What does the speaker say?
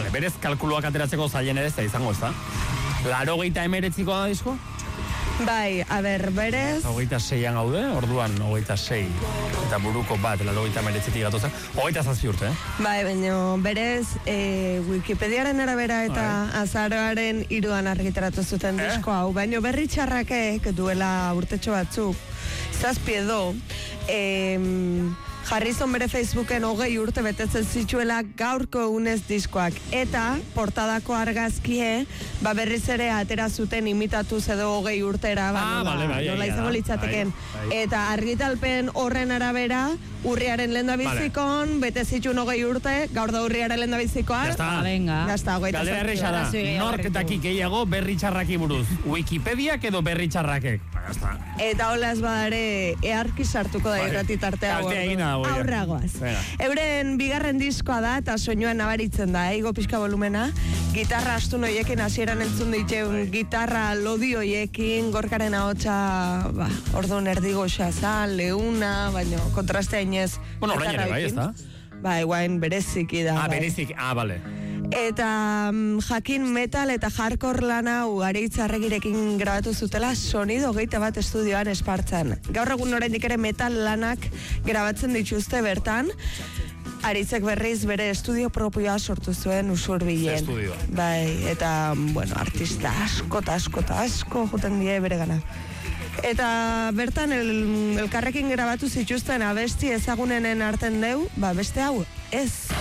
Vale, berez kalkuluak ateratzeko zailen ere ez da izango, ez da? 89 da disko? Bai, berez... 26an gaude, orduan 26 eta buruko bat, 89 gatozen, 27 urte, Bai, baina berez, Wikipediaren arabera eta azaroaren 3an argitaratu zuten disko hau, baina berri txarrakek duela urtetxo batzuk, 7 edo, Harrison bere Facebooken 20 urte betetzen zituela gaurko unez diskoak. Eta portadako argazkie, berriz ere atera zuten imitatuz edo 20 urtera. Nola izango litzateken. Eta argitalpen horren arabera, urriaren lehendabizikon, bete zituen 20 urte, gaur da urriaren lehendabizikoan. Gazta, galdera erresa da. Nork daki gehiago berri txarraki buruz. Wikipediak edo berri txarrakek. Eta hola ez badare, earki sartuko da irratitartea aurragoaz. Euren bigarren diskoa da, eta soinuan nabaritzen da, igo pixka volumena. Gitarra astun hoiekin hasieran entzun dituen guitarra lodi hoiekin, gorkaren ahotsa, orduan erdigo xazan, leuna, baina kontrastea inez. Bueno, orain ere bai, ez da? Guain bereziki da. Bereziki, bale. Eta jakin metal eta hardcore lana Aritz Arregirekin grabatu zutela sonido 21 estudioan Espartzan. Gaur egun oraindik ere metal lanak grabatzen dituzte bertan. Aritzek berriz bere estudio propioa sortu zuen Usurbilen. Bai, eta, artista asko juten die bere gana. Eta bertan elkarrekin grabatu zituzten abesti ezagunenen arten deu, beste hau, ez.